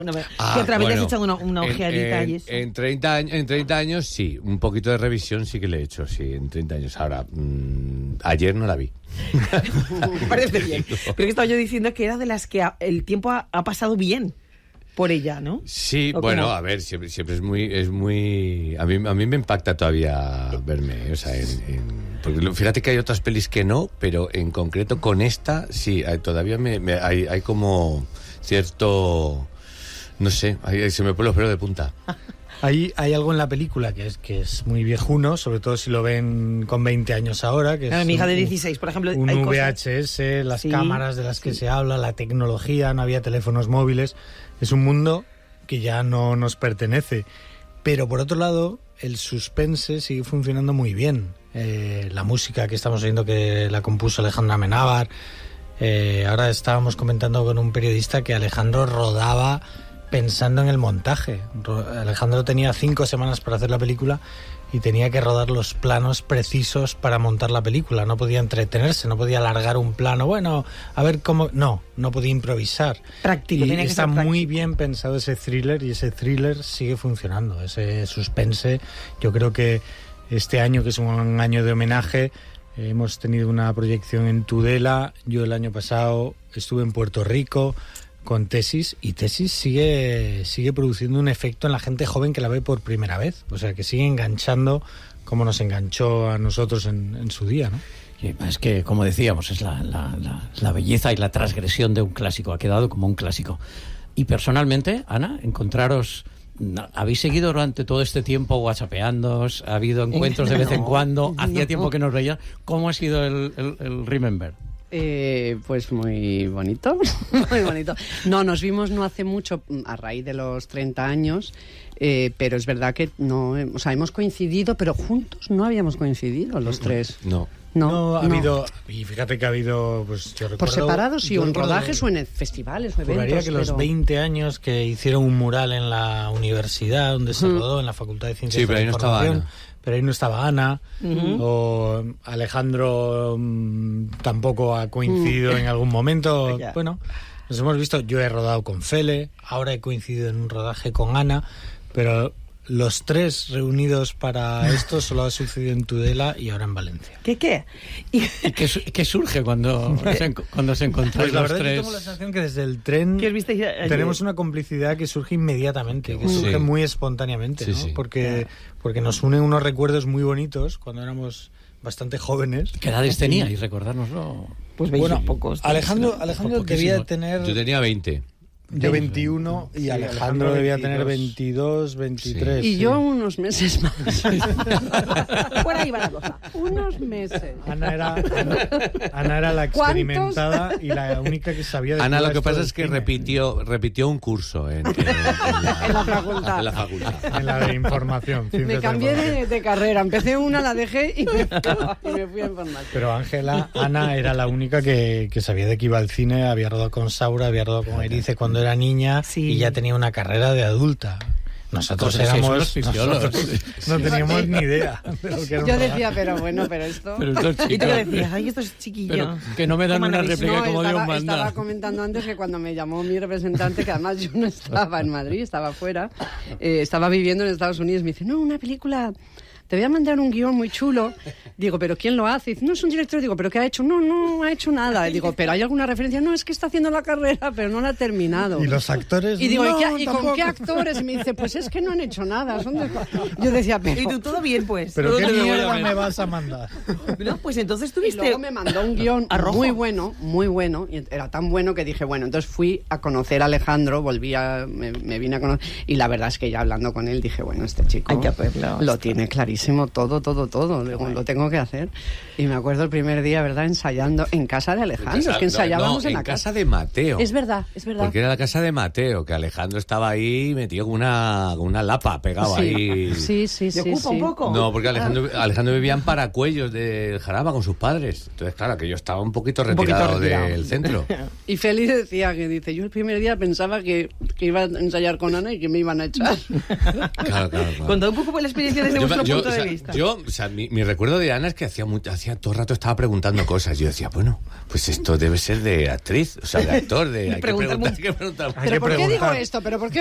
Que otra vez le has echado una ojeadita y eso. En 30 años, sí. Un poquito de revisión sí que le he hecho, sí, en 30 años. Ahora, ayer no la vi. Me parece bien. Pero que estaba yo diciendo que era de las que el tiempo ha pasado bien por ella, ¿no? Sí, bueno, a ver, siempre es muy... A mí me impacta todavía verme, o sea, porque fíjate que hay otras pelis que no, pero en concreto con esta, sí, todavía hay como cierto... No sé, se me ponen los pelos de punta. Hay algo en la película que es muy viejuno, sobre todo si lo ven con 20 años ahora. Que es mi hija de 16, por ejemplo. Un hay VHS, las cámaras de las que se habla, la tecnología, no había teléfonos móviles. Es un mundo que ya no nos pertenece. Pero por otro lado, el suspense sigue funcionando muy bien. La música que estamos oyendo que la compuso Alejandro Amenábar. Ahora estábamos comentando con un periodista que Alejandro rodaba pensando en el montaje. Alejandro tenía 5 semanas para hacer la película y tenía que rodar los planos precisos para montar la película. No podía entretenerse, no podía alargar un plano. Bueno, a ver cómo... No podía improvisar. Práctico, y está muy bien pensado ese thriller y ese thriller sigue funcionando. Ese suspense, yo creo que este año, que es un año de homenaje, hemos tenido una proyección en Tudela. Yo el año pasado estuve en Puerto Rico con Tesis, y Tesis sigue produciendo un efecto en la gente joven que la ve por primera vez. O sea, que sigue enganchando como nos enganchó a nosotros en su día, ¿no? Es que, como decíamos, es la belleza y la transgresión de un clásico. Ha quedado como un clásico. Y personalmente, Ana, ¿habéis seguido durante todo este tiempo whatsappeándoos? ¿Ha habido encuentros de vez en cuando? Hacía tiempo que nos veía. ¿Cómo ha sido el Remember? Pues muy bonito, muy bonito. No, nos vimos no hace mucho, a raíz de los 30 años, pero es verdad que no, o sea, hemos coincidido, pero juntos no habíamos coincidido los tres. No, ha habido, y fíjate que ha habido, pues yo recuerdo... Por separado, sí, o en rodajes o en festivales o eventos. Juraría que los 20 años que hicieron un mural en la universidad, donde se rodó, en la Facultad de Ciencias de la Información... Pero ahí no estaba Ana, o Alejandro tampoco ha coincidido en algún momento. Bueno, nos hemos visto, yo he rodado con Fele, ahora he coincidido en un rodaje con Ana, pero los tres reunidos para esto solo ha sucedido en Tudela y ahora en Valencia. ¿Qué? ¿Y qué surge cuando se encontráis pues la los verdad tres? Yo tengo la sensación que desde el tren tenemos una complicidad que surge inmediatamente, que surge muy espontáneamente, ¿no? Sí. Porque nos unen unos recuerdos muy bonitos cuando éramos bastante jóvenes. ¿Qué edades teníais? Recordárnoslo. Pues 20 y pocos. Alejandro debía tener... Yo tenía 20. Yo 21 y Alejandro debía tener 22, 23. Y yo unos meses más. Por ahí va la cosa. Unos meses. Ana era la experimentada y la única que sabía de... Ana, lo que pasa es que repitió un curso en la facultad. En la facultad. En la de información. Me cambié de carrera. Empecé una, la dejé y me fui a información. Pero Ana era la única que sabía de que iba al cine, había rodado con Saura, había rodado con Erice cuando era niña y ya tenía una carrera de adulta. Nosotros éramos no teníamos ni idea de lo que era. Yo decía, pero esto... Y tú le decías, ay, estos chiquillos. Pero que no me dan una réplica como Dios manda. Estaba comentando antes que cuando me llamó mi representante, que además yo no estaba en Madrid, estaba fuera, estaba viviendo en Estados Unidos, me dice, no, una película... Te voy a mandar un guión muy chulo. Digo, ¿pero quién lo hace? Dice, no, es un director. Digo, ¿pero qué ha hecho? No ha hecho nada. Y digo, ¿pero hay alguna referencia? No, es que está haciendo la carrera, pero no la ha terminado. ¿Y los actores? Y digo, ¿y con qué actores? Y me dice, pues es que no han hecho nada. Yo decía, pero... ¿Y tú todo bien, pues? ¿Pero qué mierda me vas a mandar? No, pues entonces tuviste... Y luego me mandó un guión muy bueno. Y era tan bueno que dije, bueno, entonces fui a conocer a Alejandro, me vine a conocer. Y la verdad es que ya hablando con él dije, bueno, este chico hay que hacerlo, lo tiene clarísimo. Todo. Digo, lo tengo que hacer. Y me acuerdo el primer día, ¿verdad? Ensayando en casa de Alejandro. Es que ensayábamos en la casa de Mateo. Es verdad. Porque era la casa de Mateo, que Alejandro estaba ahí metido con una lapa pegado ahí. Sí. ¿Te ocupa un poco? No, porque Alejandro vivía en Paracuellos del Jarama con sus padres. Entonces, claro, que yo estaba un poquito retirado del centro. Y Félix decía yo el primer día pensaba que iba a ensayar con Ana y que me iban a echar. Claro. Contad un poco por la experiencia desde vuestro punto punto o sea, de vista. yo, o sea, mi recuerdo de Ana es que hacía todo el rato estaba preguntando cosas. Yo decía, bueno, pues esto debe ser de actriz, o sea, de actor, de... Preguntar mucho. hay que preguntar. Hay ¿Pero que por qué digo preguntar. esto? ¿Pero por qué